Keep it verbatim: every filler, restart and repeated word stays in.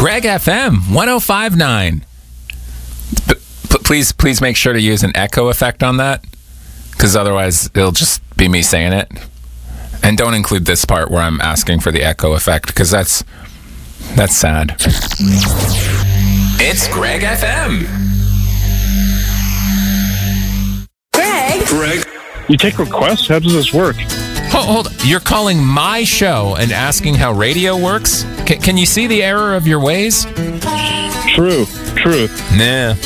Greg F M one oh five point nine. P- p- please, please make sure to use an echo effect on that, because otherwise it'll just be me saying it. And don't include this part where I'm asking for the echo effect, because that's that's sad. It's Greg F M. Greg. Greg. You take requests? How does this work? Hold, hold. You're calling my show and asking how radio works? C- can you see the error of your ways? True. True. Nah.